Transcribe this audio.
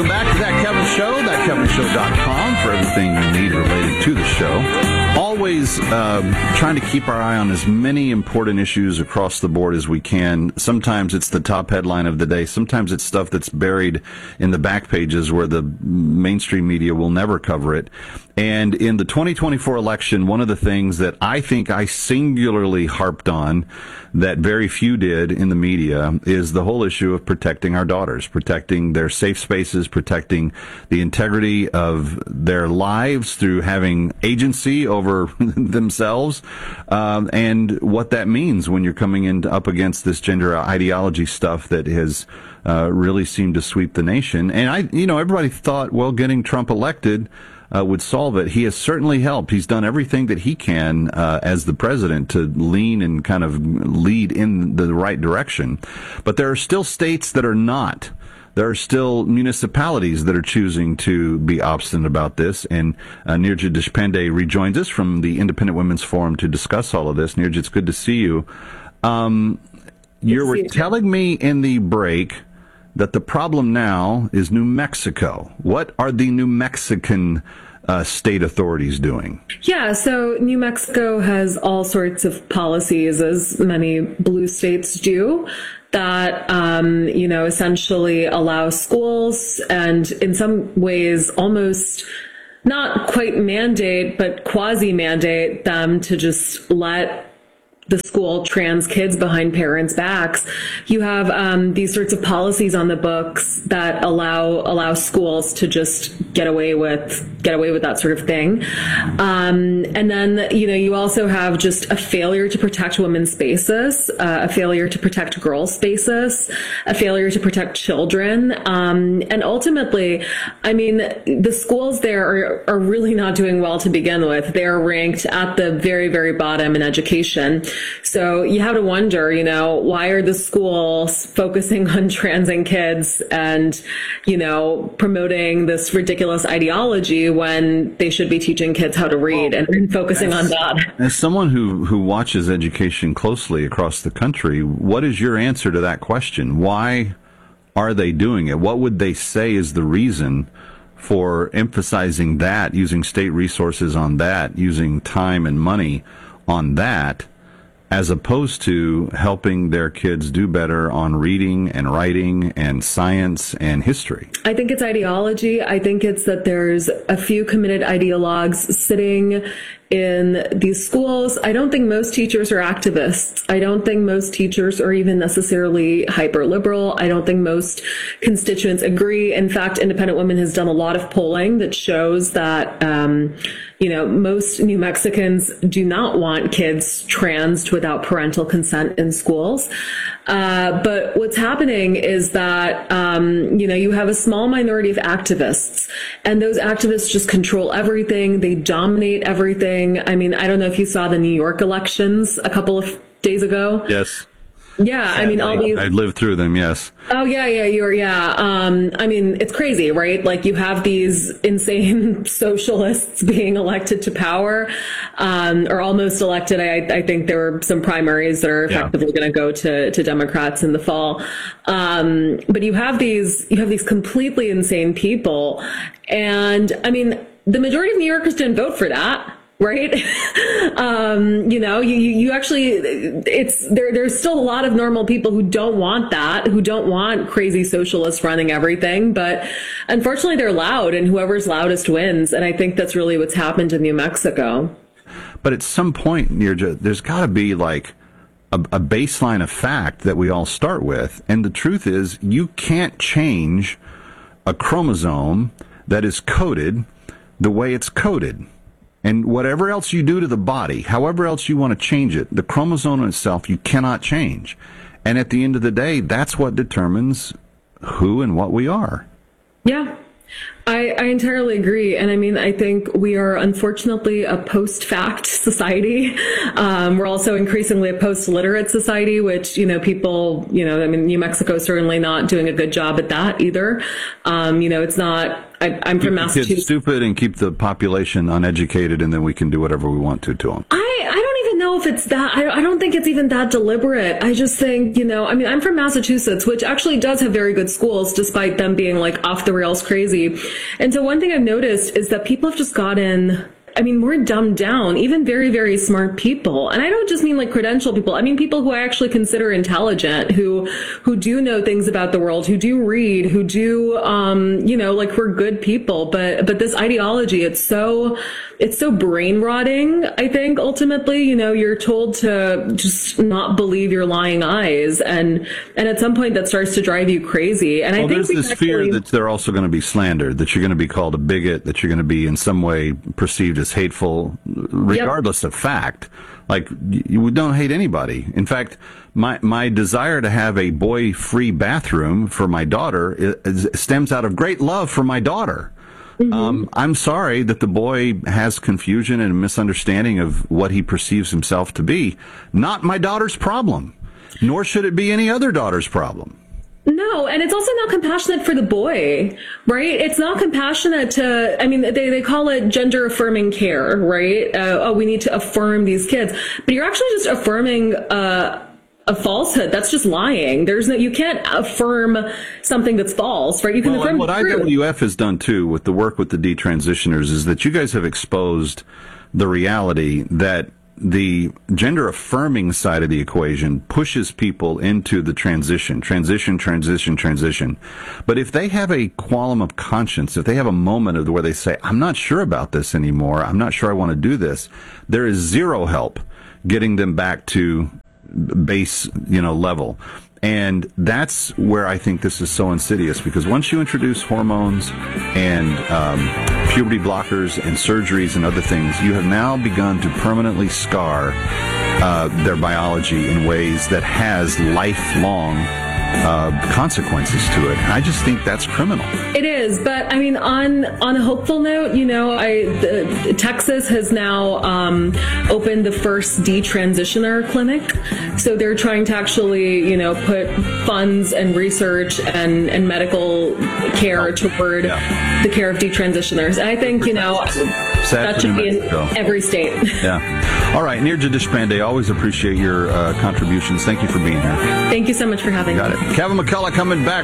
Back to That Kevin Show, thatkevinshow.com for everything you need related to the show. Always trying to keep our eye on as many important issues across the board as we can. Sometimes it's the top headline of the day. Sometimes it's stuff that's buried in the back pages where the mainstream media will never cover it. And in the 2024 election, one of the things that I think I singularly harped on that very few did in the media is the whole issue of protecting our daughters, protecting their safe spaces, protecting the integrity of their lives through having agency over themselves, and what that means when you're coming up against this gender ideology stuff that has really seemed to sweep the nation. And everybody thought, well, getting Trump elected would solve it. He has certainly helped. He's done everything that he can as the president to lean and kind of lead in the right direction. But there are still states that are not. There are still municipalities that are choosing to be obstinate about this. And Nirja Deshpande rejoins us from the Independent Women's Forum to discuss all of this. Nirja, it's good to see you. You were telling me in the break that the problem now is New Mexico. What are the New Mexican state authorities doing? Yeah, so New Mexico has all sorts of policies, as many blue states do, that, essentially allow schools and in some ways almost not quite mandate, but quasi-mandate them to just let the school trans kids behind parents' backs. You have these sorts of policies on the books that allow schools to just get away with that sort of thing. And then you also have just a failure to protect women's spaces, a failure to protect girls' spaces, a failure to protect children, and ultimately, I mean, the schools there are really not doing well to begin with. They are ranked at the very, very bottom in education. So you have to wonder, why are the schools focusing on transing kids and, promoting this ridiculous ideology when they should be teaching kids how to read and focusing on that? As someone who watches education closely across the country, what is your answer to that question? Why are they doing it? What would they say is the reason for emphasizing that, using state resources on that, using time and money on that, as opposed to helping their kids do better on reading and writing and science and history? I think it's ideology. I think it's that there's a few committed ideologues sitting in these schools. I don't think most teachers are activists. I don't think most teachers are even necessarily hyper liberal. I don't think most constituents agree. In fact, Independent Women has done a lot of polling that shows that, most New Mexicans do not want kids transed without parental consent in schools. But what's happening is that, you have a small minority of activists, and those activists just control everything. They dominate everything. I mean, I don't know if you saw the New York elections a couple of days ago. Yes. Yeah, I mean, all these... I lived through them, yes. Oh, yeah. I mean, it's crazy, right? Like, you have these insane socialists being elected to power, or almost elected. I think there were some primaries that are effectively going to go to Democrats in the fall. But you have these completely insane people. And, I mean, the majority of New Yorkers didn't vote for that. Right. You actually, there's still a lot of normal people who don't want that, who don't want crazy socialists running everything. But unfortunately, they're loud, and whoever's loudest wins. And I think that's really what's happened in New Mexico. But at some point, Nirja, there's got to be like a baseline of fact that we all start with. And the truth is, you can't change a chromosome that is coded the way it's coded. And whatever else you do to the body, however else you want to change it, the chromosome itself, you cannot change. And at the end of the day, that's what determines who and what we are. Yeah, I entirely agree. And I mean, I think we are unfortunately a post-fact society. We're also increasingly a post-literate society, which, people, New Mexico is certainly not doing a good job at that either. It's not... I'm from Massachusetts. Keep kids stupid and keep the population uneducated, and then we can do whatever we want to them. I don't even know if it's that. I don't think it's even that deliberate. I just think, I mean, I'm from Massachusetts, which actually does have very good schools, despite them being like off the rails crazy. And so one thing I've noticed is that people have just gotten, more dumbed down, even very, very smart people. And I don't just mean like credentialed people. I mean, people who I actually consider intelligent, who do know things about the world, who do read, who do, like we're good people. But this ideology, it's so brain rotting. I think ultimately, you're told to just not believe your lying eyes. And at some point that starts to drive you crazy. And I think there's this fear that they're also going to be slandered, that you're going to be called a bigot, that you're going to be in some way perceived as hateful, regardless of fact. Like, you don't hate anybody. In fact, my desire to have a boy-free bathroom for my daughter stems out of great love for my daughter. Mm-hmm. I'm sorry that the boy has confusion and misunderstanding of what he perceives himself to be. Not my daughter's problem, nor should it be any other daughter's problem. No, and it's also not compassionate for the boy, right? It's not compassionate they call it gender affirming care, right? We need to affirm these kids, but you're actually just affirming a falsehood. That's just lying. You can't affirm something that's false, right? You can affirm what the truth. IWF has done too with the work with the detransitioners is that you guys have exposed the reality that the gender affirming side of the equation pushes people into the transition. But if they have a qualm of conscience, if they have a moment where they say, I'm not sure about this anymore, I'm not sure I want to do this, there is zero help getting them back to base, level. And that's where I think this is so insidious, because once you introduce hormones and puberty blockers and surgeries and other things, you have now begun to permanently scar their biology in ways that has lifelong consequences to it. I just think that's criminal. It is, but on a hopeful note, Texas has now opened the first detransitioner clinic. So they're trying to actually, put funds and research and medical care toward the care of detransitioners. And I think, that should be in every state. Yeah. All right. Nirja Deshpande, always appreciate your contributions. Thank you for being here. Thank you so much for having me. Got it. Kevin McCullough coming back.